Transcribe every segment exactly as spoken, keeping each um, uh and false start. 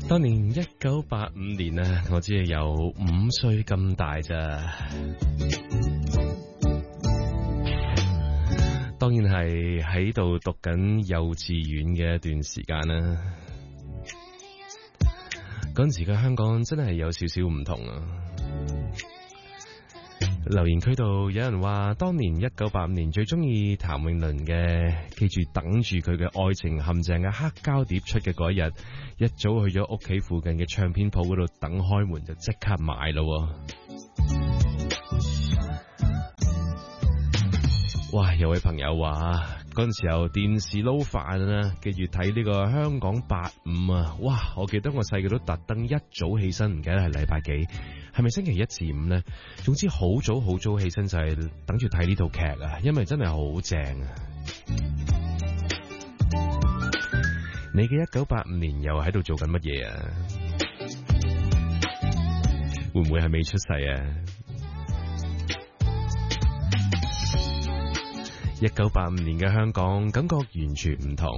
當年一九八五年啊，我只係有五歲咁大咋。當然係喺度讀緊幼稚園嘅一段時間啦。嗰陣時嘅香港真係有少少唔同啊。留言區度有人話，當年一九八五年最中意譚詠麟嘅，記住等住佢嘅愛情陷阱嘅黑膠碟出嘅嗰一日，一早去咗屋企附近嘅唱片鋪嗰度等開門就即刻買咯。哇！有位朋友話嗰陣時候電視撈飯啊，記住睇呢個香港八五啊。哇！我記得我細個都特登一早起身，唔記得係禮拜幾，係咪星期一至五呢？總之好早好早起身就係等住睇呢套劇啊，因為真係好正啊。你嘅一九八五年又喺度做緊乜嘢啊？會唔會係未出世啊？一九八五年嘅香港感覺完全唔同。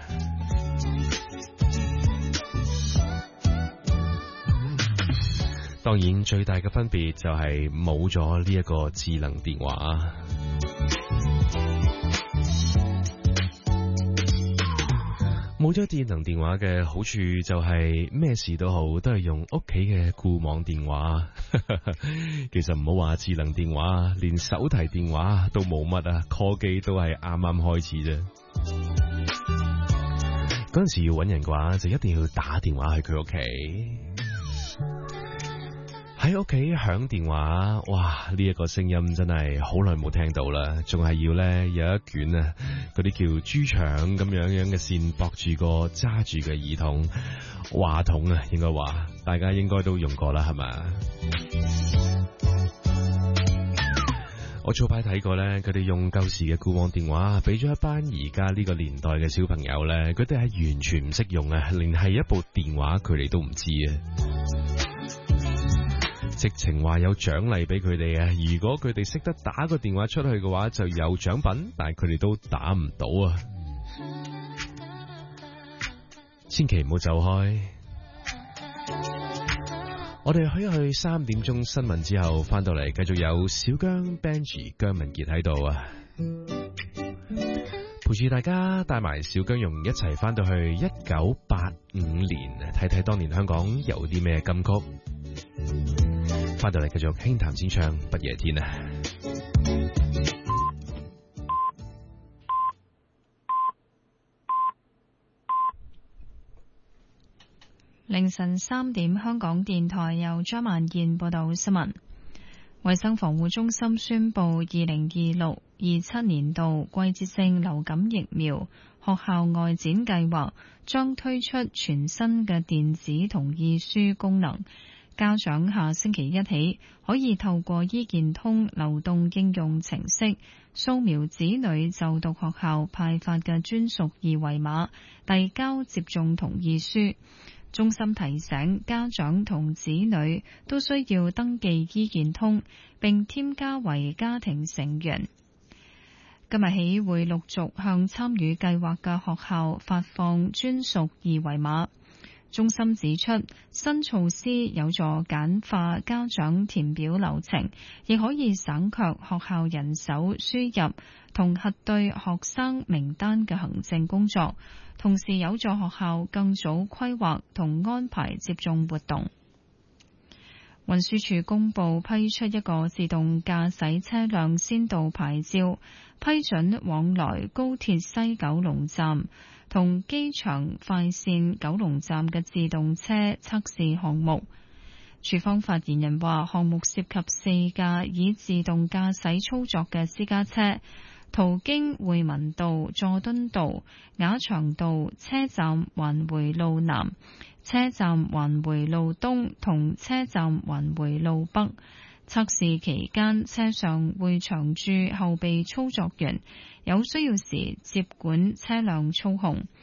當然最大嘅分別就係冇咗呢一個智能電話。冇咗智能電話嘅好處就係咩事都好都係用屋企嘅固網電話。其實唔好話智能電話，連手提電話都冇乜啊，call機都係啱啱開始啫。嗰陣時要搵人嘅話，就一定要打電話去佢屋企。喺屋企響電話，哇！呢一個聲音真係好耐冇聽到啦，仲係要呢有一卷啊嗰啲叫豬腸咁樣樣嘅線駁住個揸住嘅耳筒話筒啊，應該話大家應該都用過啦，係咪？我早排睇過呢，佢哋用舊時嘅固網電話俾咗一班而家呢個年代嘅小朋友呢，佢哋係完全唔識用啊，連係一部電話佢哋都唔知啊。直情話有獎勵俾佢哋啊！如果佢哋識得打個電話出去嘅話，就有獎品，但係佢哋都打唔到啊！千祈唔好走開，我哋去一去三點鐘新聞之後翻到嚟，繼續有小姜 Benji 姜文傑喺度啊，陪住大家帶埋小姜蓉一齊翻到去一九八五年，睇睇當年香港有啲咩金曲。翻到嚟繼續輕談淺唱不夜天啊！ 凌晨三點，香港電台由張萬燕報道新聞。衛生防護中心宣布，二零二六二七年度季節性流感疫苗學校外展計劃將推出全新嘅電子同意書功能。家長下星期一起可以透過醫健通流動應用程式掃描子女就讀學校派發嘅專屬二維碼，遞交接種同意書。中心提醒家長同子女都需要登記醫健通並添加為家庭成員。今日起會陸續向參與計劃嘅學校發放專屬二維碼。中心指出，新措施有助簡化家長填表流程，亦可以省卻學校人手輸入同核對學生名單嘅行政工作，同時有助學校更早規劃同安排接種活動。運輸署公布批出一個自動駕駛車輛先導牌照，批准往來高鐵西九龍站同機場快線九龍站嘅自動車測試項目。署方發言人話，項目涉及四架以自動駕駛操作嘅私家車，途經匯民道、佐敦道、雅翔道、車站環回路南、車站環回路東同車站環回路北。測試期間，車上會長駐後備操作員，有需要時接管車輛操控。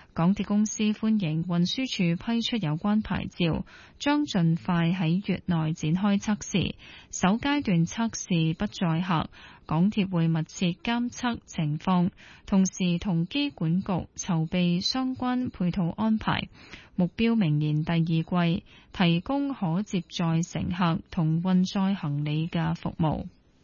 港鐵公司歡迎運輸署批出有關牌照，將盡快喺月內展開測試。首階段測試不載客，港鐵會密切監測情況，同時同機管局籌備相關配套安排。目標明年第二季提供可接載乘客同運載行李嘅服務。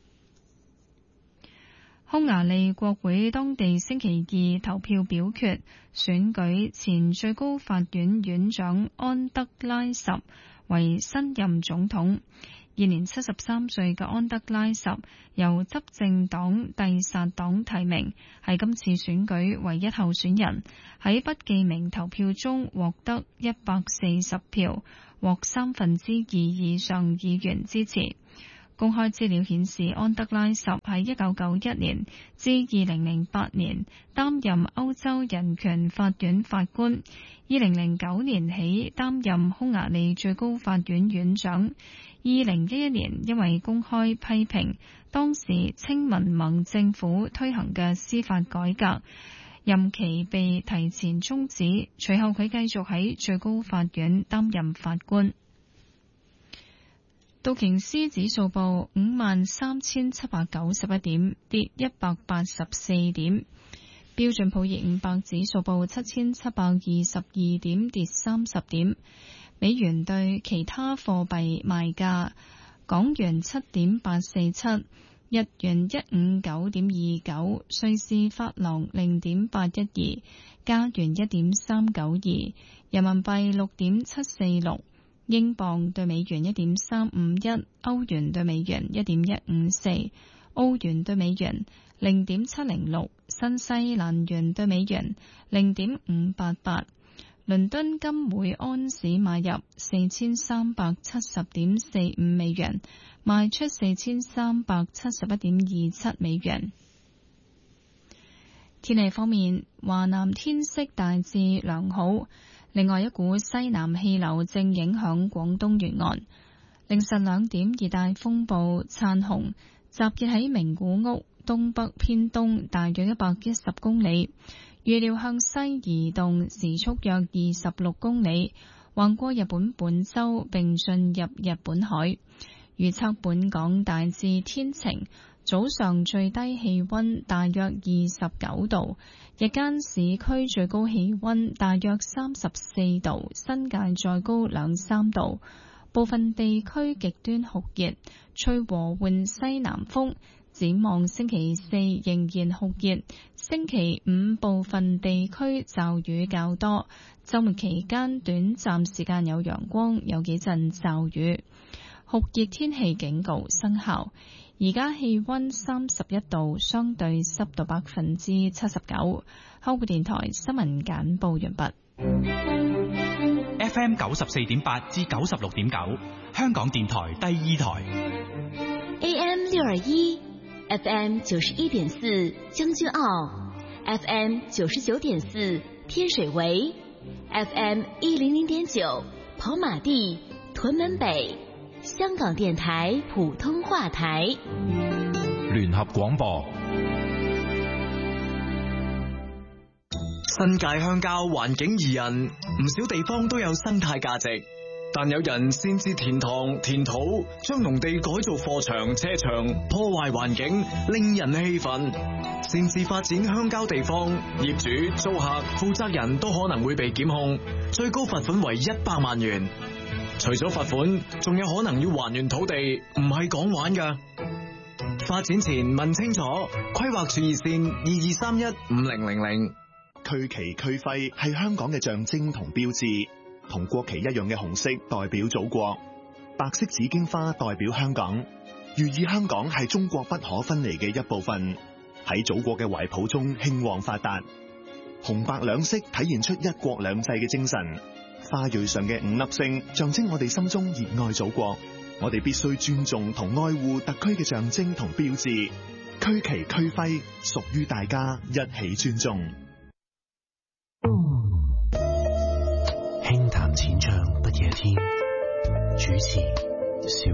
匈牙利國會當地星期二投票表決選舉前最高法院院長安德拉什為新任總統。現年七十三歲嘅安德拉什由執政黨蒂薩黨提名，係今次選舉唯一候選人。喺不記名投票中獲得一百四十票，獲三分之二以上議員支持。公開資料顯示，安德拉什喺一九九一年至二零零八年擔任歐洲人權法院法官，二零零九年起擔任匈牙利最高法院院長。二零一一年因為公開批評當時親民盟政府推行嘅司法改革，任期被提前終止，隨後佢繼續喺最高法院擔任法官。道瓊斯指數報五萬三千七百九十一點，跌一百八十四點。標準普爾五百指數報七千七百二十二點，跌三十點。美元對其他貨幣賣價：港元七點八四七，日元一五九點二九，瑞士法郎零點八一二，加元一點三九二，人民幣六點七四六。英鎊對美元一點三五一，歐元對美元一點一五四，澳元對美元零點七零六，新西蘭元對美元零點五八八。倫敦金每安士買入四千三百七十點四五美元，賣出四千三百七十一點二七美元。天氣方面，華南天色大致良好。另外一股西南氣流正影響廣東沿岸。凌晨兩點，熱帶風暴燦紅集結喺名古屋東北偏東大約一百一十公里，預料向西移動，時速約二十六公里，橫過日本本州並進入日本海。預測本港大致天晴，早上最低氣溫大約二十九度，日間市區最高氣溫大約三十四度，新界再高兩三度。部分地區極端酷熱，吹和緩西南風。展望星期四仍然酷熱，星期五部分地區驟雨較多，週末期間短暫時間有陽光，有幾陣驟雨。酷熱天氣警告生效。而家氣溫三十一度，相對濕度百分之七十九。香港電台新聞簡報完畢。 F M 九十四點八至九十六點九，香港電台第二台。 A M 六二一，F M 九十一點四將軍澳 ，F M 九十九點四天水圍 ，F M 一零零點九跑馬地屯門北。香港電台普通話台聯合廣播。 新界鄉郊環境宜人，唔少地方都有生態價值，但有人擅自填塘填土，將農地改做貨場車場，破壞環境，令人氣憤。擅自發展鄉郊地方，業主、租客、負責人都可能會被檢控，最高罰款為一百萬元。除咗罰款，仲有可能要還原土地，唔係講玩㗎。發展前問清楚，規劃處熱線二二三一五零零零。 區旗區徽係香港嘅象徵同標誌，同國旗一樣嘅紅色代表祖國，白色紫荊花代表香港，寓意香港係中國不可分離嘅一部分，喺祖國嘅懷抱中興旺發達。紅白兩色體現出一國兩制嘅精神。花蕊上嘅五粒星象徵我哋心中熱愛祖國，我哋必須尊重同愛護特區嘅象徵同標誌，區旗區徽屬於大家，一起尊重。 輕談淺唱不夜天，主持小